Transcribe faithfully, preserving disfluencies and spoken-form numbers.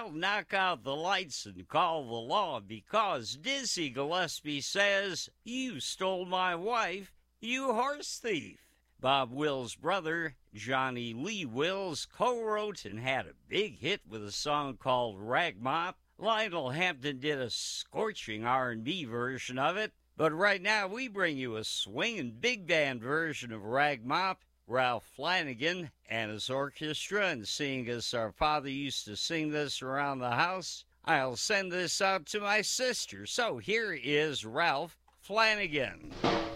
Well, knock out the lights and call the law, because Dizzy Gillespie says, "You stole my wife, you horse thief." Bob Wills' brother, Johnny Lee Wills, co-wrote and had a big hit with a song called Rag Mop. Lionel Hampton did a scorching R and B version of it. But right now we bring you a swinging big band version of Rag Mop. Ralph Flanagan and his orchestra, and seeing as our father used to sing this around the house, I'll send this out to my sister. So here is Ralph Flanagan.